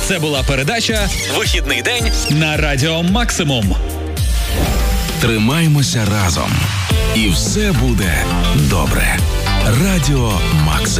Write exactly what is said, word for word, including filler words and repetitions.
Це була передача «Вихідний день» на Радіо Максимум. Тримаймося разом. І все буде добре. Радіо Максимум.